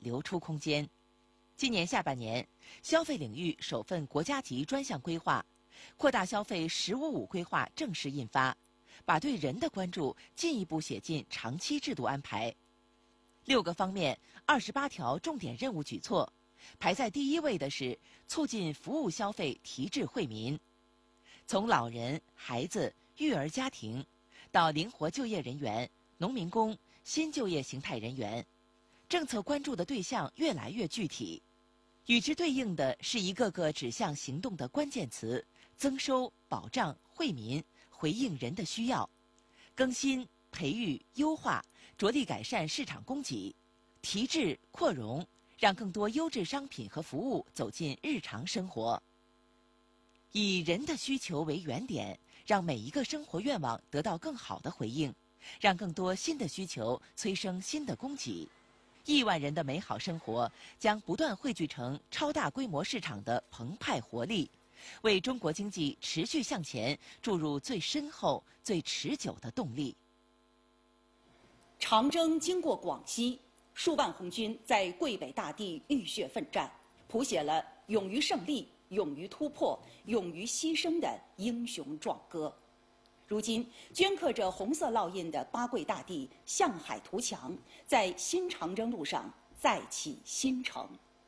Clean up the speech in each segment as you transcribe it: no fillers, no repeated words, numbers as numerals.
留出空间。今年下半年，消费领域首份国家级专项规划——扩大消费“10+5”规划正式印发，把对人的关注进一步写进长期制度安排。6个方面，28条重点任务举措，排在第1位的是促进服务消费提质惠民。从老人、孩子、育儿家庭，到灵活就业人员、农民工、新就业形态人员，政策关注的对象越来越具体。与之对应的是一个个指向行动的关键词：增收、保障、惠民，回应人的需要，更新、培育、优化，着力改善市场供给，提质扩容，让更多优质商品和服务走进日常生活。以人的需求为原点，让每一个生活愿望得到更好的回应，让更多新的需求催生新的供给。亿万人的美好生活将不断汇聚成超大规模市场的澎湃活力，为中国经济持续向前注入最深厚、最持久的动力。 长征经过广西，数万红军在桂北大地浴血奋战，谱写了勇于胜利、勇于突破、勇于牺牲的英雄壮歌。如今，镌刻着红色烙印的八桂大地向海图强，在新长征路上再起新程。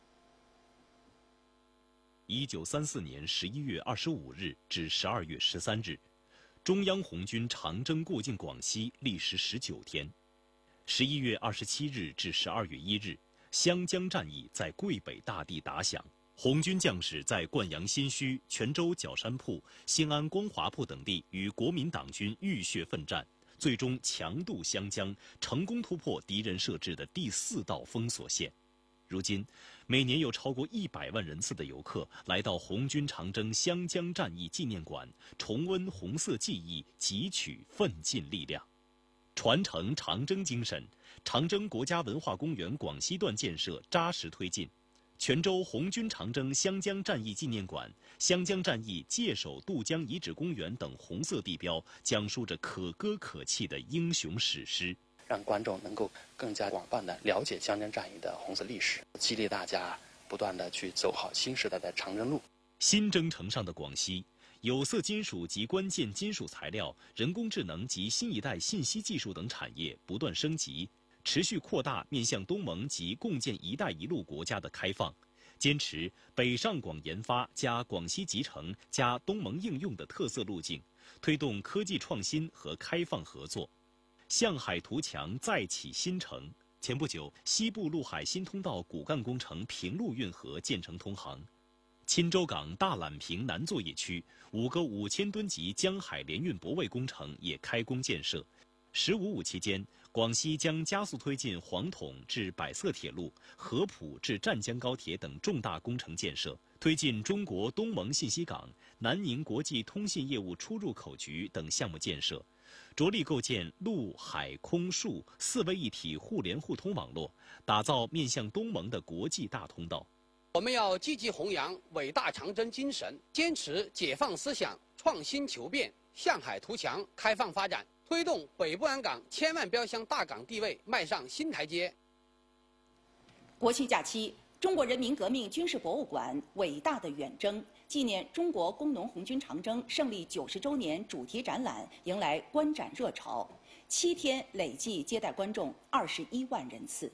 1934年11月25日至12月13日，中央红军长征过境广西，历时19天。11月27日至12月1日，湘江战役在桂北大地打响。红军将士在灌阳新圩、泉州角山铺、新安光华铺等地与国民党军浴血奋战，最终强渡湘江，成功突破敌人设置的第4道封锁线。如今，每年有超过100万人次的游客来到红军长征湘江战役纪念馆，重温红色记忆，汲取奋进力量，传承长征精神。长征国家文化公园广西段建设扎实推进。泉州红军长征湘江战役纪念馆、湘江战役界首渡江遗址公园等红色地标，讲述着可歌可泣的英雄史诗， 让观众能够更加广泛地了解湘江战役的红色历史，激励大家不断地去走好新时代的长征路。 新征程上的广西，有色金属及关键金属材料、人工智能及新一代信息技术等产业不断升级，持续扩大面向东盟及共建“一带一路”国家的开放，坚持北上广研发加广西集成加东盟应用的特色路径，推动科技创新和开放合作，向海图强，再起新程。前不久，西部陆海新通道骨干工程平陆运河建成通航，钦州港大榄坪南作业区5个5000吨级江海联运泊位工程也开工建设。“15+5”期间，广西将加速推进黄统至百色铁路、合浦至湛江高铁等重大工程建设，推进中国东盟信息港、南宁国际通信业务出入口局等项目建设，着力构建陆海空数4位一体互联互通网络，打造面向东盟的国际大通道。 我们要积极弘扬伟大长征精神，坚持解放思想、创新求变、向海图强、开放发展，推动北部安港千万标箱大港地位迈上新台阶。 国庆假期，中国人民革命军事博物馆“伟大的远征”纪念中国工农红军长征胜利90周年主题展览迎来观展热潮，7天累计接待观众21万人次。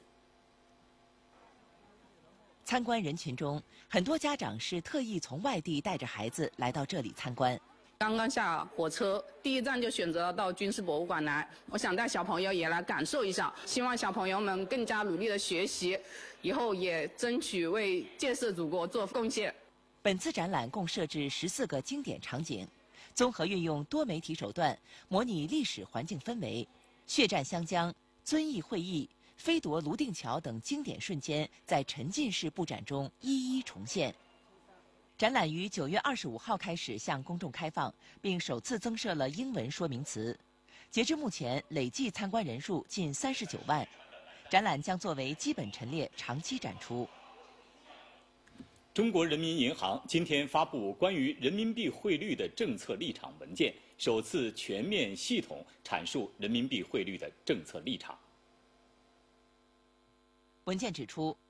参观人群中，很多家长是特意从外地带着孩子来到这里参观。 刚刚下火车，第一站就选择到军事博物馆来。我想带小朋友也来感受一下，希望小朋友们更加努力的学习，以后也争取为建设祖国做贡献。 本次展览共设置14个经典场景，综合运用多媒体手段，模拟历史环境氛围，血战湘江、遵义会议、飞夺泸定桥等经典瞬间在沉浸式布展中一一重现。展览于9月25号开始向公众开放，并首次增设了英文说明词。截至目前，累计参观人数近39万。展览将作为基本陈列长期展出。 中国人民银行今天发布关于人民币汇率的政策立场文件，首次全面系统阐述人民币汇率的政策立场。 文件指出，